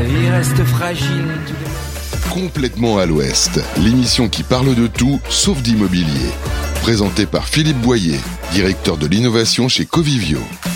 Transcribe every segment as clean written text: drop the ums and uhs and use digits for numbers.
la vie reste fragile. Complètement à l'Ouest, l'émission qui parle de tout sauf d'immobilier. Présentée par Philippe Boyer, directeur de l'innovation chez Covivio.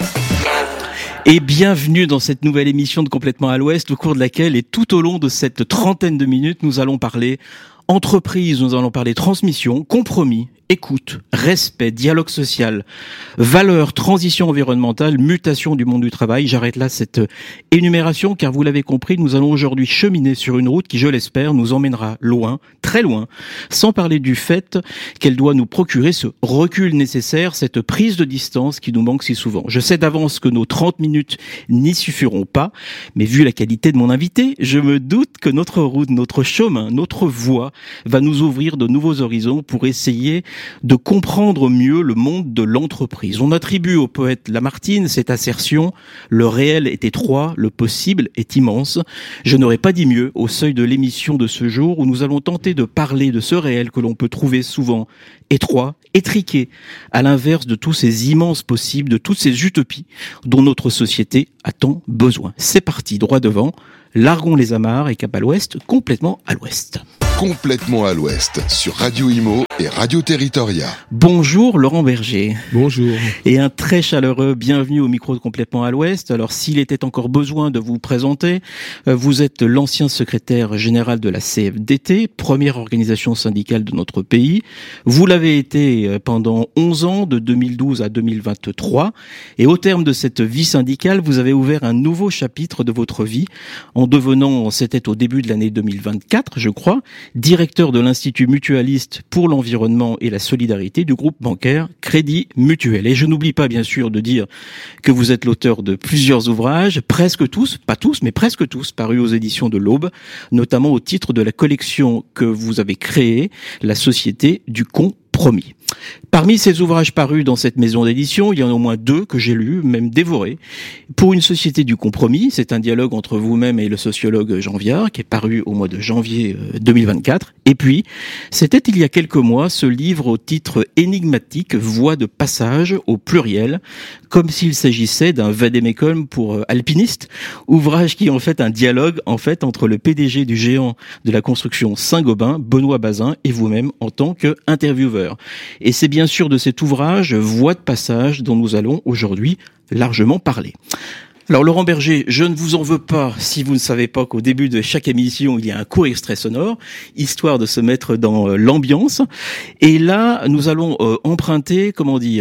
Et bienvenue dans cette nouvelle émission de Complètement à l'Ouest, au cours de laquelle et tout au long de cette trentaine de minutes, nous allons parler entreprise, nous allons parler transmission, compromis, écoute, respect, dialogue social, valeurs, transition environnementale, mutation du monde du travail. J'arrête là cette énumération car vous l'avez compris, nous allons aujourd'hui cheminer sur une route qui, je l'espère, nous emmènera loin, très loin, sans parler du fait qu'elle doit nous procurer ce recul nécessaire, cette prise de distance qui nous manque si souvent. Je sais d'avance que nos 30 minutes n'y suffiront pas, mais vu la qualité de mon invité, je me doute que notre route, notre chemin, notre voie va nous ouvrir de nouveaux horizons pour essayer de comprendre mieux le monde de l'entreprise. On attribue au poète Lamartine cette assertion: le réel est étroit, le possible est immense. Je n'aurais pas dit mieux au seuil de l'émission de ce jour où nous allons tenter de parler de ce réel que l'on peut trouver souvent étroit, étriqué, à l'inverse de tous ces immenses possibles, de toutes ces utopies dont notre société a tant besoin. C'est parti, droit devant, largons les amarres et cap à l'ouest, complètement à l'ouest. Complètement à l'Ouest, sur Radio Imo et Radio Territoria. Bonjour Laurent Berger. Bonjour. Et un très chaleureux bienvenue au micro de Complètement à l'Ouest. Alors s'il était encore besoin de vous présenter, vous êtes l'ancien secrétaire général de la CFDT, première organisation syndicale de notre pays. Vous l'avez été pendant 11 ans, de 2012 à 2023. Et au terme de cette vie syndicale, vous avez ouvert un nouveau chapitre de votre vie en devenant, c'était au début de l'année 2024, je crois, directeur de l'Institut mutualiste pour l'environnement et la solidarité du groupe bancaire Crédit Mutuel. Et je n'oublie pas bien sûr de dire que vous êtes l'auteur de plusieurs ouvrages, presque tous, pas tous, mais presque tous, parus aux éditions de l'Aube, notamment au titre de la collection que vous avez créée, La Société du Compromis. Parmi ces ouvrages parus dans cette maison d'édition, il y en a au moins 2 que j'ai lus, même dévorés. Pour une société du compromis, c'est un dialogue entre vous-même et le sociologue Jean Viard, qui est paru au mois de janvier 2024. Et puis, c'était il y a quelques mois ce livre au titre énigmatique, Voix de passage au pluriel, comme s'il s'agissait d'un vade-mecum pour alpinistes, ouvrage qui est en fait un dialogue entre le PDG du géant de la construction Saint-Gobain, Benoît Bazin, et vous-même en tant qu'intervieweur. Et c'est bien sûr de cet ouvrage, Voix de passage, dont nous allons aujourd'hui largement parler. Alors Laurent Berger, je ne vous en veux pas si vous ne savez pas qu'au début de chaque émission, il y a un court extrait sonore, histoire de se mettre dans l'ambiance. Et là, nous allons emprunter,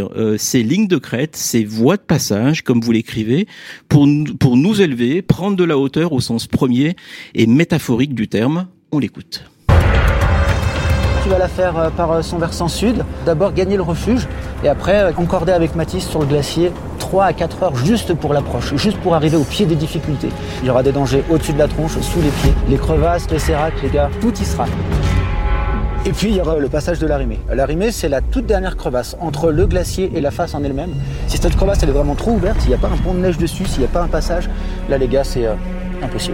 ces lignes de crête, ces voies de passage, comme vous l'écrivez, pour nous élever, prendre de la hauteur au sens premier et métaphorique du terme. On l'écoute. Tu vas la faire par son versant sud, d'abord gagner le refuge et après concorder avec Mathis sur le glacier 3 à 4 heures juste pour l'approche, juste pour arriver au pied des difficultés. Il y aura des dangers au-dessus de la tronche, sous les pieds, les crevasses, les séracs, les gars, tout y sera. Et puis il y aura le passage de l'Arimée. L'Arimée, c'est la toute dernière crevasse entre le glacier et la face en elle-même. Si cette crevasse elle est vraiment trop ouverte, s'il n'y a pas un pont de neige dessus, s'il n'y a pas un passage, là les gars c'est impossible.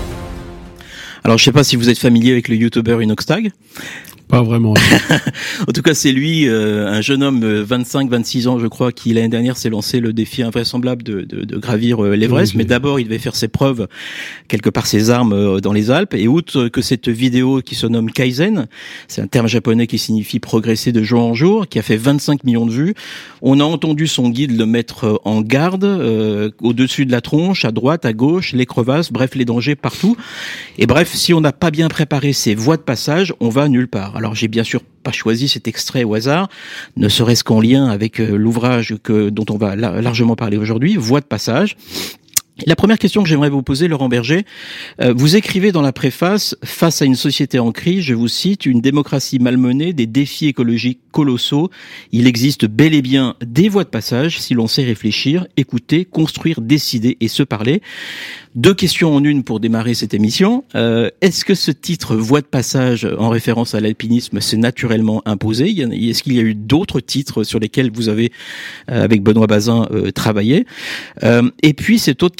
Alors je sais pas si vous êtes familier avec le youtubeur Inoxtag. Pas vraiment. En tout cas, c'est lui, un jeune homme 25-26 ans, je crois, qui l'année dernière s'est lancé le défi invraisemblable de gravir l'Everest. Oui, mais d'abord, il devait faire ses preuves, quelque part ses armes dans les Alpes. Et outre que cette vidéo qui se nomme Kaizen, c'est un terme japonais qui signifie progresser de jour en jour, qui a fait 25 millions de vues, on a entendu son guide le mettre en garde, au-dessus de la tronche, à droite, à gauche, les crevasses, bref, les dangers partout. Et bref, si on n'a pas bien préparé ces voies de passage, on va nulle part. Alors j'ai bien sûr pas choisi cet extrait au hasard, ne serait-ce qu'en lien avec l'ouvrage dont on va largement parler aujourd'hui, Voix de passage. La première question que j'aimerais vous poser, Laurent Berger, vous écrivez dans la préface, face à une société en crise, je vous cite, une démocratie malmenée, des défis écologiques colossaux, il existe bel et bien des voies de passage si l'on sait réfléchir, écouter, construire, décider et se parler. 2 questions en une pour démarrer cette émission. Est-ce que ce titre Voix de passage en référence à l'alpinisme s'est naturellement imposé? Est-ce qu'il y a eu d'autres titres sur lesquels vous avez, avec Benoît Bazin, travaillé? Et puis cette autre question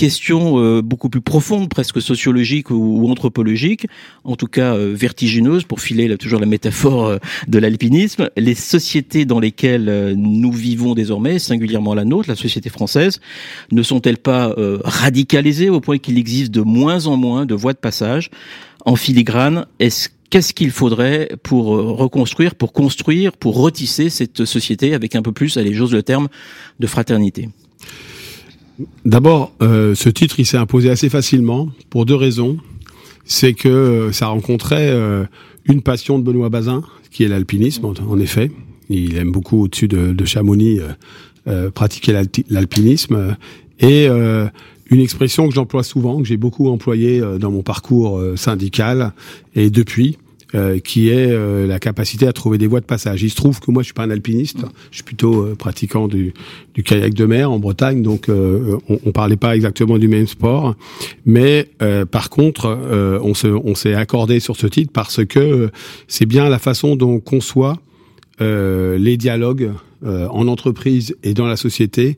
question beaucoup plus profonde, presque sociologique ou anthropologique, en tout cas vertigineuse, pour filer toujours la métaphore de l'alpinisme. Les sociétés dans lesquelles nous vivons désormais, singulièrement la nôtre, la société française, ne sont-elles pas radicalisées au point qu'il existe de moins en moins de voies de passage en filigrane? Qu'est-ce qu'il faudrait pour reconstruire, pour construire, pour retisser cette société avec un peu plus, allez, j'ose le terme, de fraternité? D'abord, ce titre, il s'est imposé assez facilement pour 2 raisons. C'est que ça rencontrait une passion de Benoît Bazin, qui est l'alpinisme, en effet. Il aime beaucoup, au-dessus de Chamonix, pratiquer l'alpinisme. Et une expression que j'emploie souvent, que j'ai beaucoup employée dans mon parcours syndical, et depuis, qui est la capacité à trouver des voies de passage. Il se trouve que moi, je suis pas un alpiniste, je suis plutôt pratiquant du kayak de mer en Bretagne, donc on parlait pas exactement du même sport, mais par contre, on s'est accordé sur ce titre parce que c'est bien la façon dont on conçoit les dialogues en entreprise et dans la société,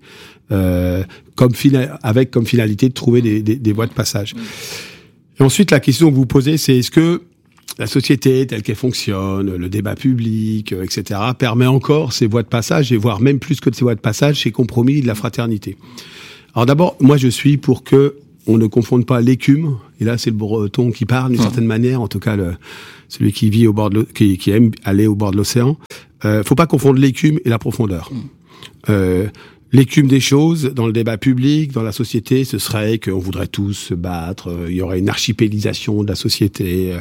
avec comme finalité de trouver des voies de passage. Et ensuite, la question que vous posez, c'est est-ce que la société telle qu'elle fonctionne, le débat public, etc., permet encore ces voies de passage, et voire même plus que de ces voies de passage, ces compromis de la fraternité. Alors d'abord, moi je suis pour que on ne confonde pas l'écume, et là c'est le breton qui parle d'une certaine manière, en tout cas celui qui vit au bord qui aime aller au bord de l'océan. Faut pas confondre l'écume et la profondeur. L'écume des choses dans le débat public, dans la société, ce serait qu'on voudrait tous se battre, il y aurait une archipélisation de la société,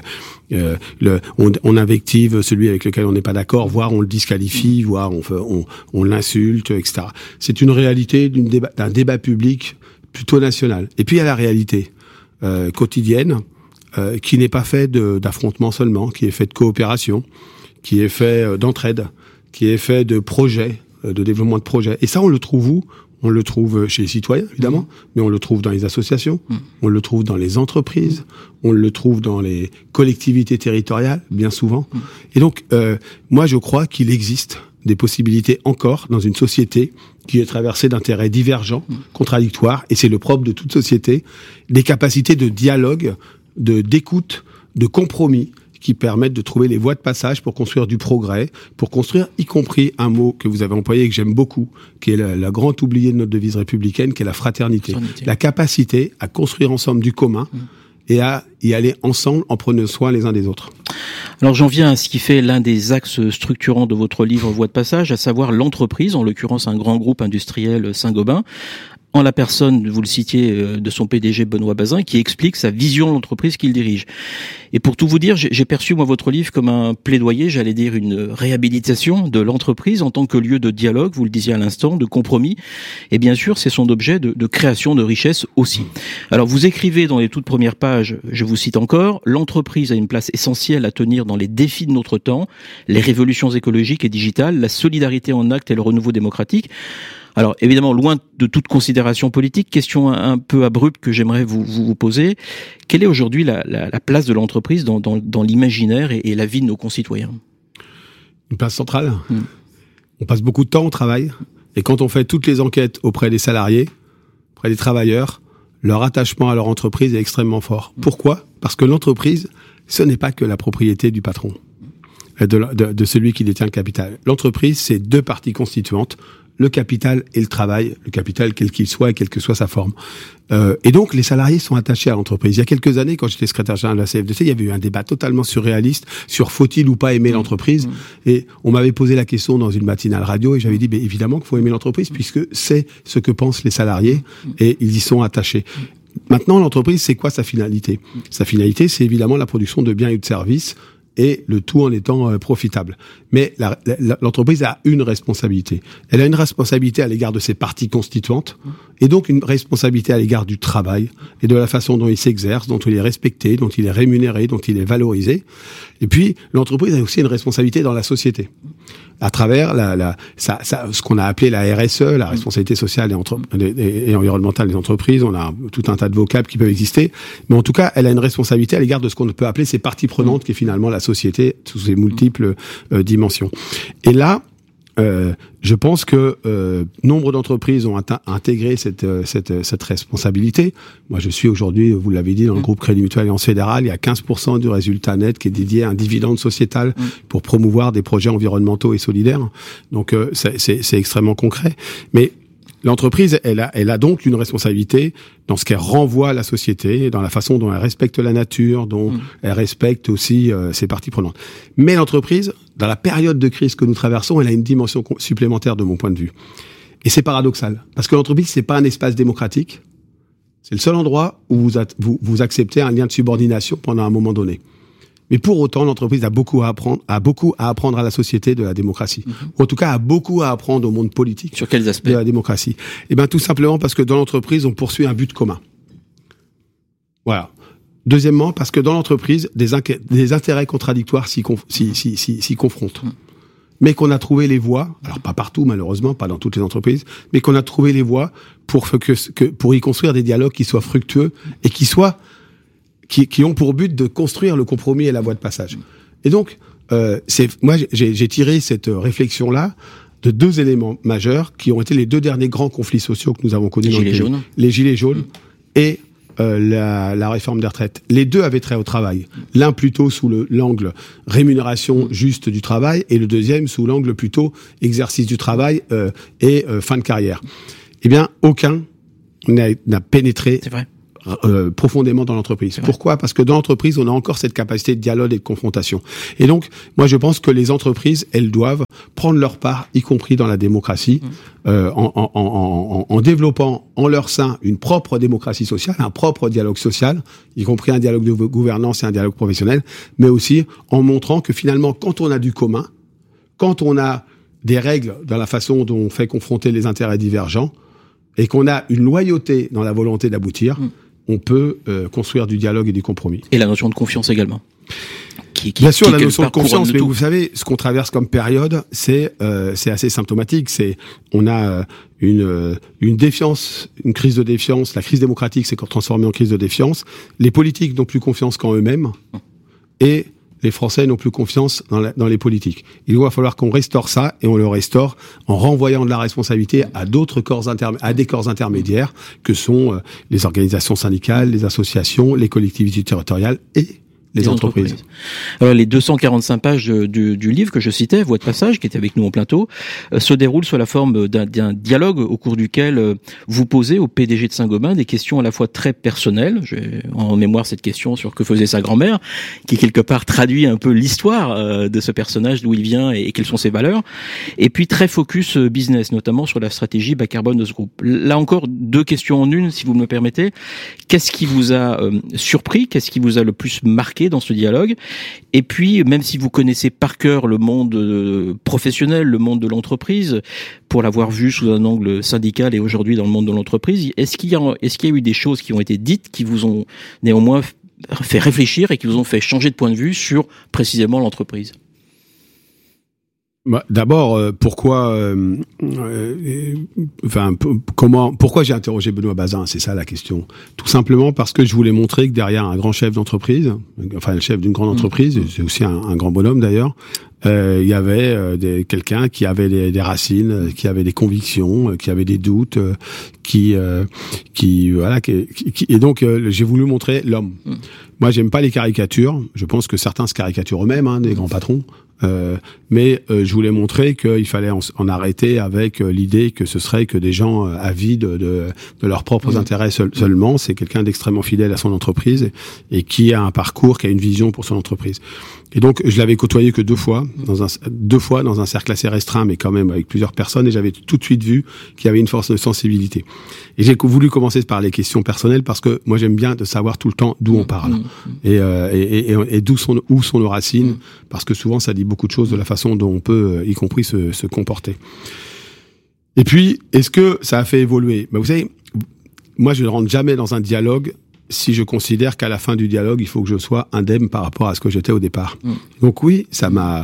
on invective celui avec lequel on n'est pas d'accord, voire on le disqualifie, voire on l'insulte, etc. C'est une réalité d'un débat public plutôt national. Et puis il y a la réalité quotidienne, qui n'est pas faite d'affrontements seulement, qui est faite de coopération, qui est fait d'entraide, qui est fait de projets, de développement de projets. Et ça, on le trouve où? On le trouve chez les citoyens, évidemment, mais on le trouve dans les associations, on le trouve dans les entreprises, on le trouve dans les collectivités territoriales, bien souvent. Et donc, moi, je crois qu'il existe des possibilités encore dans une société qui est traversée d'intérêts divergents, contradictoires, et c'est le propre de toute société, des capacités de dialogue, d'écoute, de compromis, qui permettent de trouver les voies de passage pour construire du progrès, pour construire, y compris un mot que vous avez employé et que j'aime beaucoup, qui est la grande oubliée de notre devise républicaine, qui est la fraternité. La capacité à construire ensemble du commun et à y aller ensemble en prenant soin les uns des autres. Alors j'en viens à ce qui fait l'un des axes structurants de votre livre Voies de passage, à savoir l'entreprise, en l'occurrence un grand groupe industriel Saint-Gobain, en la personne, vous le citiez, de son PDG Benoît Bazin, qui explique sa vision de l'entreprise qu'il dirige. Et pour tout vous dire, j'ai perçu, moi, votre livre comme un plaidoyer, j'allais dire une réhabilitation de l'entreprise en tant que lieu de dialogue, vous le disiez à l'instant, de compromis. Et bien sûr, c'est son objet de création de richesse aussi. Alors, vous écrivez dans les toutes premières pages, je vous cite encore, l'entreprise a une place essentielle à tenir dans les défis de notre temps, les révolutions écologiques et digitales, la solidarité en actes et le renouveau démocratique. Alors, évidemment, loin de toute considération politique, question un peu abrupte que j'aimerais vous poser. Quelle est aujourd'hui la place de l'entreprise dans l'imaginaire et la vie de nos concitoyens? Une place centrale. On passe beaucoup de temps au travail. Et quand on fait toutes les enquêtes auprès des salariés, auprès des travailleurs, leur attachement à leur entreprise est extrêmement fort. Pourquoi? Parce que l'entreprise, ce n'est pas que la propriété du patron, de celui qui détient le capital. L'entreprise, c'est 2 parties constituantes. Le capital et le travail, le capital quel qu'il soit et quelle que soit sa forme. Et donc, les salariés sont attachés à l'entreprise. Il y a quelques années, quand j'étais secrétaire général de la CFDT, il y avait eu un débat totalement surréaliste sur faut-il ou pas aimer l'entreprise. Et on m'avait posé la question dans une matinale radio et j'avais dit, évidemment qu'il faut aimer l'entreprise puisque c'est ce que pensent les salariés et ils y sont attachés. Maintenant, l'entreprise, c'est quoi sa finalité? Sa finalité, c'est évidemment la production de biens et de services, et le tout en étant profitable. Mais l'entreprise a une responsabilité. Elle a une responsabilité à l'égard de ses parties constituantes, et donc une responsabilité à l'égard du travail, et de la façon dont il s'exerce, dont il est respecté, dont il est rémunéré, dont il est valorisé. Et puis, l'entreprise a aussi une responsabilité dans la société, à travers ce qu'on a appelé la RSE, la responsabilité sociale et environnementale des entreprises. On a tout un tas de vocables qui peuvent exister, mais en tout cas, elle a une responsabilité à l'égard de ce qu'on peut appeler ses parties prenantes, qui est finalement la société sous ses multiples dimensions. Et là, je pense que nombre d'entreprises ont intégré cette responsabilité. Moi, je suis aujourd'hui, vous l'avez dit, dans le groupe Crédit Mutuel Alliance Fédérale, il y a 15% du résultat net qui est dédié à un dividende sociétal pour promouvoir des projets environnementaux et solidaires. Donc, c'est extrêmement concret. Mais l'entreprise, elle a donc une responsabilité dans ce qu'elle renvoie à la société, dans la façon dont elle respecte la nature, dont elle respecte aussi ses parties prenantes. Mais l'entreprise, dans la période de crise que nous traversons, elle a une dimension supplémentaire de mon point de vue. Et c'est paradoxal, parce que l'entreprise, c'est pas un espace démocratique. C'est le seul endroit où vous acceptez un lien de subordination pendant un moment donné. Mais pour autant, l'entreprise a beaucoup à apprendre à la société de la démocratie. Ou en tout cas, a beaucoup à apprendre au monde politique. Sur quels aspects de la démocratie? Eh ben, tout simplement parce que dans l'entreprise, on poursuit un but commun. Voilà. Deuxièmement, parce que dans l'entreprise, des intérêts contradictoires s'y confrontent. Mais qu'on a trouvé les voies, alors pas partout malheureusement, pas dans toutes les entreprises, mais qu'on a trouvé les voies pour y construire des dialogues qui soient fructueux et qui ont pour but de construire le compromis et la voie de passage. Et donc, moi, j'ai tiré cette réflexion-là de deux éléments majeurs qui ont été les deux derniers grands conflits sociaux que nous avons connus dans le pays. Les gilets jaunes et la réforme des retraites. Les deux avaient trait au travail. L'un plutôt sous l'angle rémunération juste du travail et le deuxième sous l'angle plutôt exercice du travail et fin de carrière. Eh bien, aucun n'a pénétré profondément dans l'entreprise. Pourquoi ? Parce que dans l'entreprise, on a encore cette capacité de dialogue et de confrontation. Et donc, moi, je pense que les entreprises, elles doivent prendre leur part, y compris dans la démocratie, en développant en leur sein une propre démocratie sociale, un propre dialogue social, y compris un dialogue de gouvernance et un dialogue professionnel, mais aussi en montrant que finalement, quand on a du commun, quand on a des règles dans la façon dont on fait confronter les intérêts divergents, et qu'on a une loyauté dans la volonté d'aboutir, on peut construire du dialogue et du compromis. Et la notion de confiance également. Bien sûr, la notion de confiance, mais vous savez, ce qu'on traverse comme période, c'est assez symptomatique. On a une défiance, une crise de défiance. La crise démocratique s'est transformée en crise de défiance. Les politiques n'ont plus confiance qu'en eux-mêmes, et les Français n'ont plus confiance dans les politiques. Il va falloir qu'on restaure ça, et on le restaure en renvoyant de la responsabilité à d'autres à des corps intermédiaires que sont les organisations syndicales, les associations, les collectivités territoriales et les entreprises. Alors, les 245 pages du livre que je citais, Voix de passage, qui était avec nous en plateau, se déroulent sous la forme d'un dialogue au cours duquel vous posez au PDG de Saint-Gobain des questions à la fois très personnelles. J'ai en mémoire cette question sur que faisait sa grand-mère, qui quelque part traduit un peu l'histoire de ce personnage, d'où il vient et quelles sont ses valeurs. Et puis très focus business, notamment sur la stratégie bas carbone de ce groupe. Là encore, deux questions en une, si vous me le permettez. Qu'est-ce qui vous a surpris ? Qu'est-ce qui vous a le plus marqué dans ce dialogue? Et puis, même si vous connaissez par cœur le monde professionnel, le monde de l'entreprise, pour l'avoir vu sous un angle syndical et aujourd'hui dans le monde de l'entreprise, est-ce qu'il y a eu des choses qui ont été dites qui vous ont néanmoins fait réfléchir et qui vous ont fait changer de point de vue sur précisément l'entreprise? D'abord, pourquoi j'ai interrogé Benoît Bazin, c'est ça la question. Tout simplement parce que je voulais montrer que derrière un grand chef d'entreprise, enfin le chef d'une grande entreprise, c'est aussi un grand bonhomme d'ailleurs, il y avait quelqu'un qui avait des racines, qui avait des convictions, qui avait des doutes, et donc j'ai voulu montrer l'homme. Moi, j'aime pas les caricatures. Je pense que certains se caricaturent eux-mêmes, des grands patrons. Mais je voulais montrer qu'il fallait en arrêter avec l'idée que ce serait que des gens avides de leurs propres intérêts seulement. C'est quelqu'un d'extrêmement fidèle à son entreprise et qui a un parcours, qui a une vision pour son entreprise. Et donc, je l'avais côtoyé que deux fois dans un cercle assez restreint, mais quand même avec plusieurs personnes, et j'avais tout de suite vu qu'il y avait une force de sensibilité. Et j'ai voulu commencer par les questions personnelles parce que moi, j'aime bien de savoir tout le temps d'où on parle et où sont nos racines, parce que souvent, ça dit beaucoup de choses de la façon dont on peut, y compris, se comporter. Et puis, est-ce que ça a fait évoluer ? Vous savez, moi, je ne rentre jamais dans un dialogue si je considère qu'à la fin du dialogue, il faut que je sois indemne par rapport à ce que j'étais au départ. Donc oui, ça m'a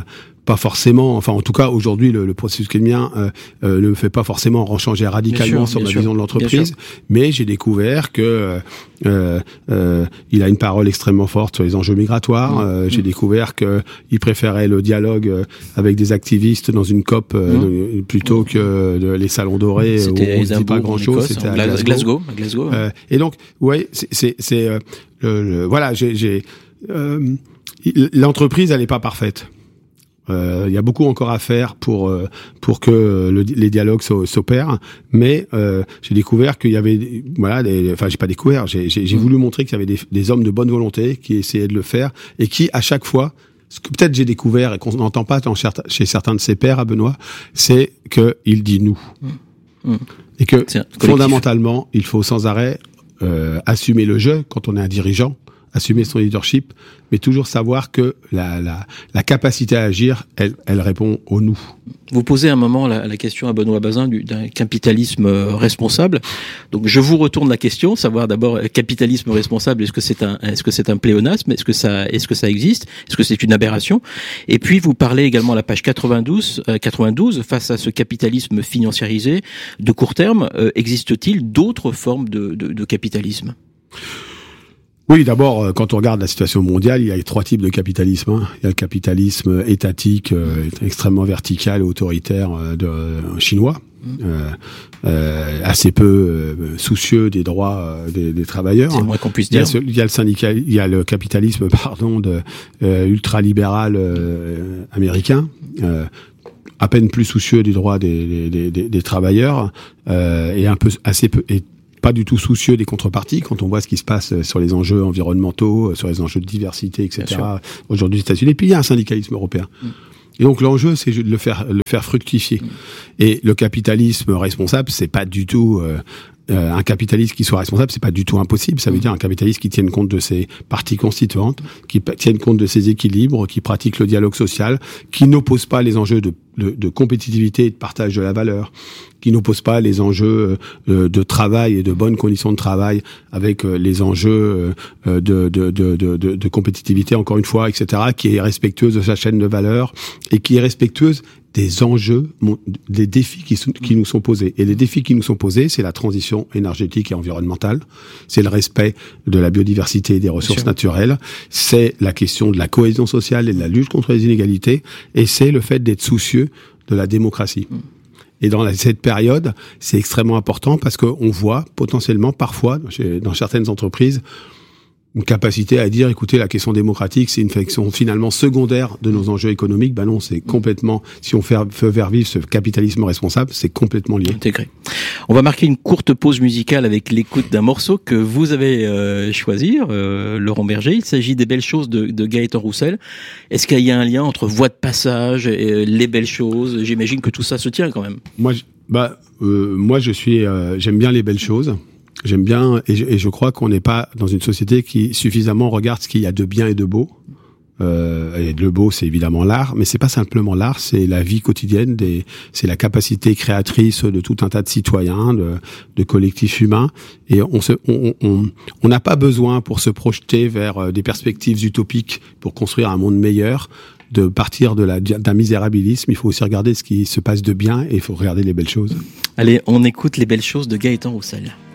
pas forcément, enfin en tout cas aujourd'hui le processus qui est le mien ne me fait pas forcément changer radicalement sur ma vision de l'entreprise, mais j'ai découvert que il a une parole extrêmement forte sur les enjeux migratoires. J'ai découvert que il préférait le dialogue avec des activistes dans une COP plutôt que les salons dorés où on se dit pas grand chose. C'était à Glasgow. Et donc ouais, voilà, l'entreprise, elle n'est pas parfaite. Il y a beaucoup encore à faire pour que les dialogues s'opèrent, mais j'ai découvert qu'il y avait j'ai pas découvert, j'ai voulu montrer qu'il y avait des hommes de bonne volonté qui essayaient de le faire et qui à chaque fois, ce que peut-être j'ai découvert et qu'on n'entend pas chez certains de ses pairs à Benoît, c'est que il dit nous. Et que fondamentalement, il faut sans arrêt assumer le jeu quand on est un dirigeant, assumer son leadership, mais toujours savoir que la capacité à agir, elle répond au nous. Vous posez un moment la question à Benoît Bazin d'un capitalisme responsable. Donc je vous retourne la question, savoir d'abord capitalisme responsable, est-ce que c'est un pléonasme, est-ce que ça existe, est-ce que c'est une aberration? Et puis vous parlez également à la page 92 face à ce capitalisme financiarisé de court terme, existe-t-il d'autres formes de capitalisme? Oui, d'abord, quand on regarde la situation mondiale, il y a 3 types de capitalisme. Il y a le capitalisme étatique, extrêmement vertical et autoritaire chinois, assez peu soucieux des droits des travailleurs. C'est le moins qu'on puisse dire. Il y a le capitalisme, ultralibéral américain. À peine plus soucieux des droits des travailleurs et pas du tout soucieux des contreparties quand on voit ce qui se passe sur les enjeux environnementaux, sur les enjeux de diversité, etc. Aujourd'hui aux États-Unis. Et puis il y a un syndicalisme européen. Et donc l'enjeu, c'est de le faire fructifier. Et le capitalisme responsable, c'est pas du tout un capitaliste qui soit responsable, c'est pas du tout impossible. Ça veut dire un capitaliste qui tienne compte de ses parties constituantes, qui tienne compte de ses équilibres, qui pratique le dialogue social, qui n'oppose pas les enjeux de compétitivité et de partage de la valeur, qui n'oppose pas les enjeux de travail et de bonnes conditions de travail avec les enjeux de compétitivité, encore une fois, etc., qui est respectueuse de sa chaîne de valeur et qui est respectueuse des enjeux, des défis qui nous sont posés. Et les défis qui nous sont posés, c'est la transition énergétique et environnementale, c'est le respect de la biodiversité et des ressources naturelles, c'est la question de la cohésion sociale et de la lutte contre les inégalités, et c'est le fait d'être soucieux de la démocratie. Et dans cette période, c'est extrêmement important parce qu'on voit potentiellement, parfois, dans certaines entreprises, une capacité à dire, écoutez, la question démocratique, c'est une question finalement secondaire de nos enjeux économiques. Ben non, c'est complètement, si on veut faire vivre ce capitalisme responsable, c'est complètement lié. Intégré. On va marquer une courte pause musicale avec l'écoute d'un morceau que vous avez choisi, Laurent Berger. Il s'agit des Belles Choses de Gaëtan Roussel. Est-ce qu'il y a un lien entre Voix de passage et les belles choses? J'imagine que tout ça se tient quand même. J'aime bien les belles choses. J'aime bien, et je crois qu'on n'est pas dans une société qui suffisamment regarde ce qu'il y a de bien et de beau. Et le beau, c'est évidemment l'art, mais c'est pas simplement l'art, c'est la vie quotidienne, c'est la capacité créatrice de tout un tas de citoyens, de collectifs humains. Et on n'a pas besoin, pour se projeter vers des perspectives utopiques, pour construire un monde meilleur, de partir d'un misérabilisme. Il faut aussi regarder ce qui se passe de bien et il faut regarder les belles choses. Allez, on écoute les belles choses de Gaëtan Roussel.